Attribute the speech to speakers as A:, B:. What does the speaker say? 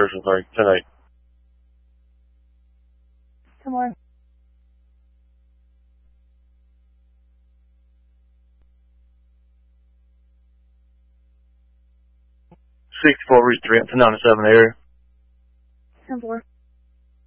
A: person, sorry, 10-8.
B: 10 more.
A: 64 reach 3 up to 97 area.
B: 10-4.